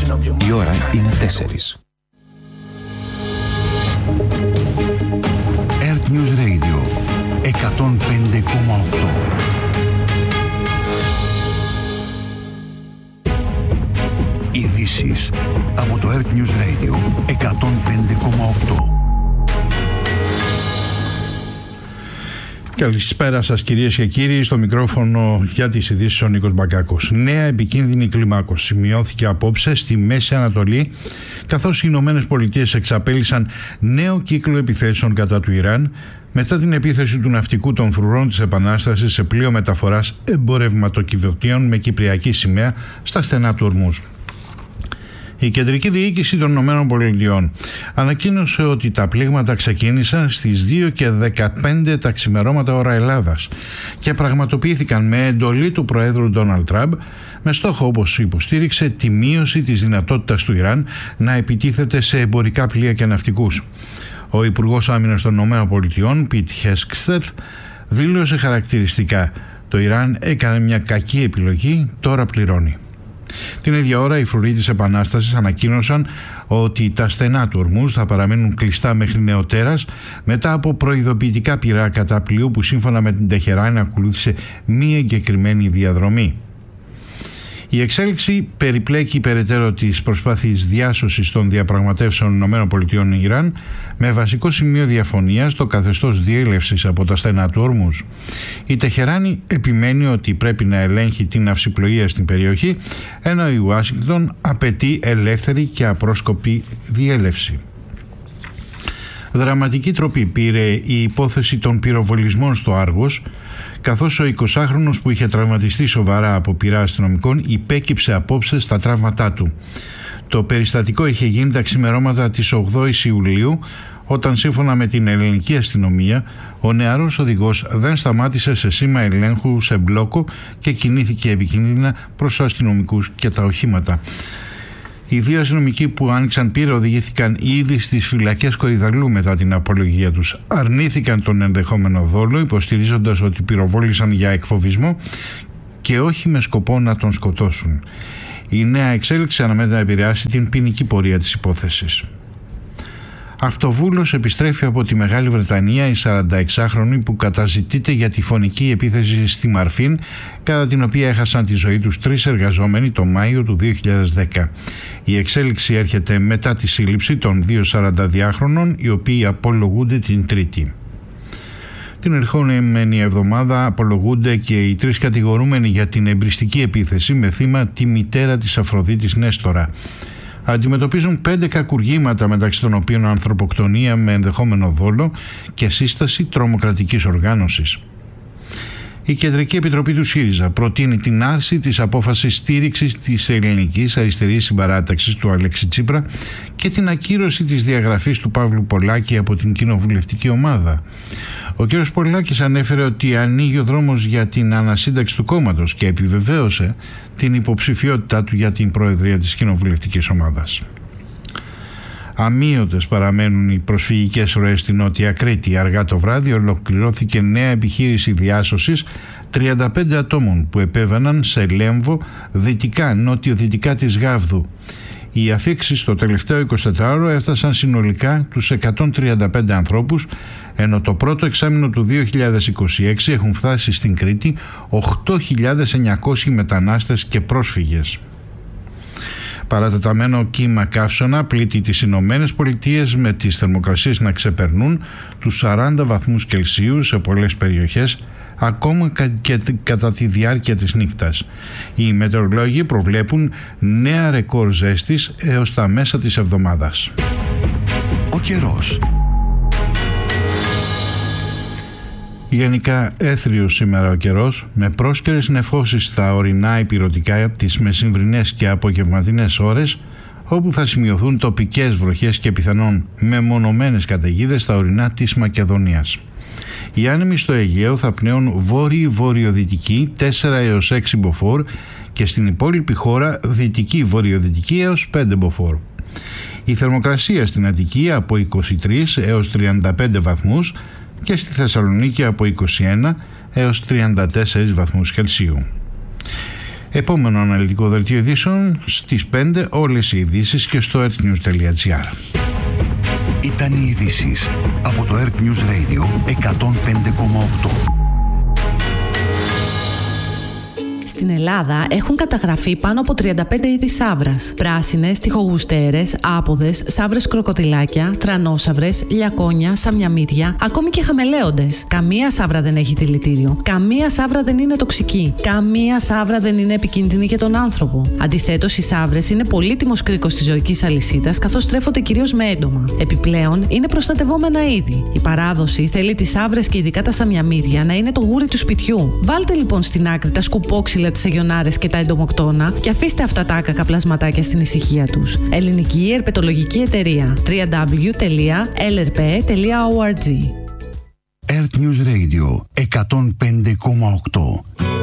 Η ώρα είναι 4. Earth News Radio 105,8. Ειδήσεις από το Earth News Radio 105,8. Καλησπέρα σας κυρίες και κύριοι, στο μικρόφωνο για τις ειδήσεις ο Νίκος Μπακάκος. Νέα επικίνδυνη κλιμάκωση σημειώθηκε απόψε στη Μέση Ανατολή, καθώς οι Ηνωμένες Πολιτείες εξαπέλυσαν νέο κύκλο επιθέσεων κατά του Ιράν μετά την επίθεση του ναυτικού των φρουρών της Επανάστασης σε πλοίο μεταφοράς εμπορευματοκιβωτίων με κυπριακή σημαία στα στενά του Ορμούζ. Η Κεντρική Διοίκηση των Ηνωμένων Πολιτειών ανακοίνωσε ότι τα πλήγματα ξεκίνησαν στις 2:15 τα ξημερώματα ώρα Ελλάδας και πραγματοποιήθηκαν με εντολή του Προέδρου Ντόναλντ Τραμπ, με στόχο, όπως υποστήριξε, τη μείωση της δυνατότητας του Ιράν να επιτίθεται σε εμπορικά πλοία και ναυτικούς. Ο Υπουργός Άμυνας των Ηνωμένων Πολιτειών, Πιτ Χέσκστεθ, δήλωσε χαρακτηριστικά: «Το Ιράν έκανε μια κακή επιλογή, τώρα πληρώνει». Την ίδια ώρα οι φρουροί της Επανάστασης ανακοίνωσαν ότι τα στενά του Ορμούζ θα παραμένουν κλειστά μέχρι νεοτέρας μετά από προειδοποιητικά πυρά κατά πλοίου που σύμφωνα με την Τεχεράνη ακολούθησε μη εγκεκριμένη διαδρομή. Η εξέλιξη περιπλέκει περαιτέρω τις προσπάθειες διάσωσης των διαπραγματεύσεων ΗΠΑ-Ιράν με βασικό σημείο διαφωνίας το καθεστώς διέλευσης από τα στενά του Ορμούζ. Η Τεχεράνη επιμένει ότι πρέπει να ελέγχει την ναυσιπλοεία στην περιοχή, ενώ η Ουάσιγκτον απαιτεί ελεύθερη και απρόσκοπη διέλευση. Δραματική τροπή πήρε η υπόθεση των πυροβολισμών στο Άργος, καθώς ο 20χρονος που είχε τραυματιστεί σοβαρά από πυρά αστυνομικών υπέκυψε απόψε στα τραύματά του. Το περιστατικό είχε γίνει τα ξημερώματα της 8ης Ιουλίου, όταν σύμφωνα με την ελληνική αστυνομία ο νεαρός οδηγός δεν σταμάτησε σε σήμα ελέγχου σε μπλόκο και κινήθηκε επικίνδυνα προς αστυνομικούς και τα οχήματα. Οι δύο αστυνομικοί που άνοιξαν πύρα οδηγήθηκαν ήδη στις φυλακές Κορυδαλλού μετά την απολογία τους. Αρνήθηκαν τον ενδεχόμενο δόλο, υποστηρίζοντας ότι πυροβόλησαν για εκφοβισμό και όχι με σκοπό να τον σκοτώσουν. Η νέα εξέλιξη αναμένεται να επηρεάσει την ποινική πορεία της υπόθεσης. Αυτοβούλος επιστρέφει από τη Μεγάλη Βρετανία η 46χρονη που καταζητείται για τη φωνική επίθεση στη Μαρφίν, κατά την οποία έχασαν τη ζωή τους 3 εργαζόμενοι το Μάιο του 2010. Η εξέλιξη έρχεται μετά τη σύλληψη των 2 42χρονων, οι οποίοι απολογούνται την Τρίτη. Την ερχόμενη εβδομάδα απολογούνται και οι 3 κατηγορούμενοι για την εμπριστική επίθεση με θύμα τη μητέρα της Αφροδίτης Νέστορα. Αντιμετωπίζουν 5 κακουργήματα, μεταξύ των οποίων ανθρωποκτονία με ενδεχόμενο δόλο και σύσταση τρομοκρατικής οργάνωσης. Η Κεντρική Επιτροπή του ΣΥΡΙΖΑ προτείνει την άρση της απόφασης στήριξης της ελληνικής αριστερής συμπαράταξης του Αλέξη Τσίπρα και την ακύρωση της διαγραφής του Παύλου Πολάκη από την κοινοβουλευτική ομάδα. Ο κ. Πολάκης ανέφερε ότι ανοίγει ο δρόμος για την ανασύνταξη του κόμματος και επιβεβαίωσε την υποψηφιότητά του για την προεδρία της κοινοβουλευτικής ομάδας. Αμείωτες παραμένουν οι προσφυγικές ροές στην Νότια Κρήτη. Αργά το βράδυ ολοκληρώθηκε νέα επιχείρηση διάσωσης 35 ατόμων που επέβαιναν σε Λέμβο, νότιο-δυτικά της Γάβδου. Οι αφίξεις το τελευταίο 24ωρο έφτασαν συνολικά τους 135 ανθρώπους, ενώ το πρώτο εξάμηνο του 2026 έχουν φτάσει στην Κρήτη 8.900 μετανάστες και πρόσφυγες. Παρατεταμένο κύμα καύσωνα πλήττει τις Ηνωμένες Πολιτείες, με τις θερμοκρασίες να ξεπερνούν τους 40 βαθμούς Κελσίου σε πολλές περιοχές, ακόμα και κατά τη διάρκεια της νύχτας. Οι μετεωρολόγοι προβλέπουν νέα ρεκόρ ζέστης έως τα μέσα της εβδομάδας. Ο καιρός. Γενικά έθριος σήμερα ο καιρός, με πρόσκαιρες νεφώσεις στα ορεινά υπηρωτικά τις μεσημβρινές και απογευματινές ώρες, όπου θα σημειωθούν τοπικές βροχές και πιθανόν μεμονωμένες καταιγίδες στα ορεινά της Μακεδονίας. Οι άνεμοι στο Αιγαίο θα πνέουν βόρειο-βορειοδυτική 4 έως 6 μποφόρ και στην υπόλοιπη χώρα δυτική-βορειοδυτική έως 5 μποφόρ. Η θερμοκρασία στην Αττική από 23 έως 35 βαθμούς και στη Θεσσαλονίκη από 21 έως 34 βαθμούς Κελσίου. Επόμενο αναλυτικό δελτίο ειδήσεων στις 5, όλες οι ειδήσεις και στο earthnews.gr. Ήταν οι ειδήσεις από το Earth News Radio 105,8. Στην Ελλάδα έχουν καταγραφεί πάνω από 35 είδη σαύρας. Πράσινες, τοιχογουστέρες, άποδες, σαύρες κροκοδιλάκια, τρανόσαυρες, λιακόνια, σαμιαμίδια, ακόμη και χαμελέοντες. Καμία σαύρα δεν έχει δηλητήριο. Καμία σαύρα δεν είναι τοξική. Καμία σαύρα δεν είναι επικίνδυνη για τον άνθρωπο. Αντιθέτως, οι σαύρες είναι πολύτιμος κρίκος της ζωικής αλυσίδας, καθώς τρέφονται κυρίως με έντομα. Επιπλέον, είναι προστατευόμενα είδη. Η παράδοση θέλει τις σαύρες και ειδικά τα σαμιαμίδια να είναι το γούρι του σπιτιού. Βάλτε λοιπόν στην άκρη τα σκουπόξυλα, τις αγιονάρες και τα εντομοκτώνα και αφήστε αυτά τα άκακα πλασματάκια στην ησυχία τους. Ελληνική Ερπετολογική Εταιρεία. www.lrp.org. Earth News Radio 105,8.